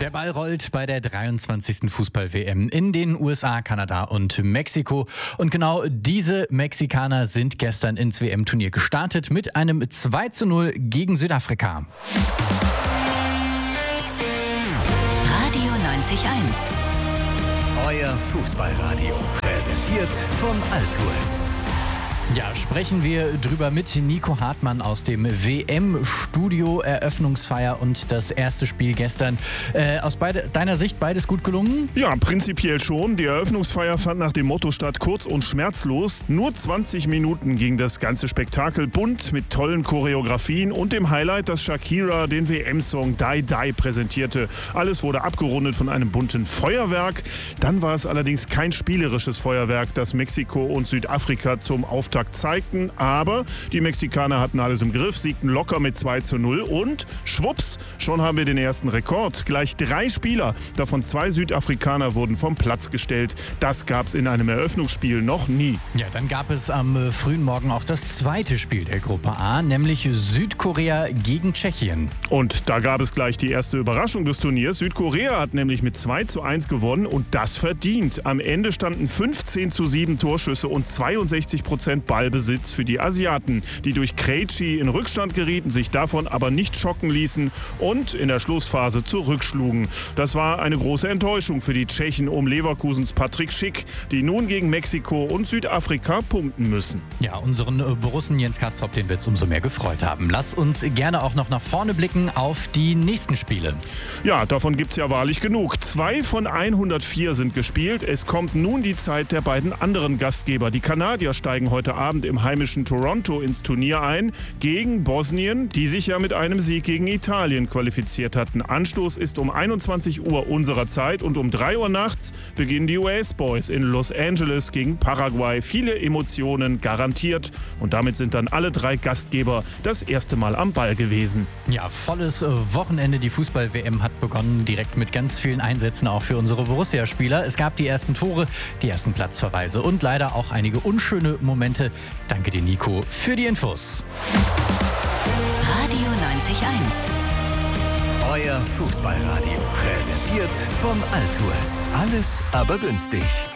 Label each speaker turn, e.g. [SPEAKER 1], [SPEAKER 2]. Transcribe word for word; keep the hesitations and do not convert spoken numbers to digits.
[SPEAKER 1] Der Ball rollt bei der dreiundzwanzigsten Fußball-W M in den U S A, Kanada und Mexiko. Und genau diese Mexikaner sind gestern ins W M-Turnier gestartet mit einem zwei zu null gegen Südafrika.
[SPEAKER 2] Radio neunzig Komma eins.
[SPEAKER 3] Euer Fußballradio, präsentiert von Altours.
[SPEAKER 1] Ja, sprechen wir drüber mit Nico Hartmann aus dem W M-Studio. Eröffnungsfeier und das erste Spiel gestern. Äh, aus beide, deiner Sicht beides gut gelungen?
[SPEAKER 4] Ja, prinzipiell schon. Die Eröffnungsfeier fand nach dem Motto statt: kurz und schmerzlos. Nur zwanzig Minuten ging das ganze Spektakel bunt mit tollen Choreografien und dem Highlight, dass Shakira den W M-Song Die Die präsentierte. Alles wurde abgerundet von einem bunten Feuerwerk. Dann war es allerdings kein spielerisches Feuerwerk, das Mexiko und Südafrika zum Auftakt zeigten, aber die Mexikaner hatten alles im Griff, siegten locker mit zwei zu null und schwupps, schon haben wir den ersten Rekord. Gleich drei Spieler, davon zwei Südafrikaner, wurden vom Platz gestellt. Das gab es in einem Eröffnungsspiel noch nie.
[SPEAKER 1] Ja, dann gab es am äh, frühen Morgen auch das zweite Spiel der Gruppe A, nämlich Südkorea gegen Tschechien.
[SPEAKER 4] Und da gab es gleich die erste Überraschung des Turniers. Südkorea hat nämlich mit zwei zu eins gewonnen und das verdient. Am Ende standen fünfzehn zu sieben Torschüsse und zweiundsechzig Prozent Ballbesitz für die Asiaten, die durch Krejci in Rückstand gerieten, sich davon aber nicht schocken ließen und in der Schlussphase zurückschlugen. Das war eine große Enttäuschung für die Tschechen um Leverkusens Patrick Schick, die nun gegen Mexiko und Südafrika punkten müssen.
[SPEAKER 1] Ja, unseren Borussen Jens Kastrop, den wird es umso mehr gefreut haben. Lass uns gerne auch noch nach vorne blicken auf die nächsten Spiele.
[SPEAKER 4] Ja, davon gibt es ja wahrlich genug. Zwei von hundertvier sind gespielt. Es kommt nun die Zeit der beiden anderen Gastgeber. Die Kanadier steigen heute Abend im heimischen Toronto ins Turnier ein gegen Bosnien, die sich ja mit einem Sieg gegen Italien qualifiziert hatten. Anstoß ist um einundzwanzig Uhr unserer Zeit und um drei Uhr nachts beginnen die U S Boys in Los Angeles gegen Paraguay. Viele Emotionen garantiert und damit sind dann alle drei Gastgeber das erste Mal am Ball gewesen.
[SPEAKER 1] Ja, volles Wochenende. Die Fußball-W M hat begonnen, direkt mit ganz vielen Einsätzen auch für unsere Borussia-Spieler. Es gab die ersten Tore, die ersten Platzverweise und leider auch einige unschöne Momente. Danke dir, Nico, für die Infos.
[SPEAKER 2] Radio neunzig Komma eins.
[SPEAKER 3] Euer Fußballradio, präsentiert von Altours. Alles aber günstig.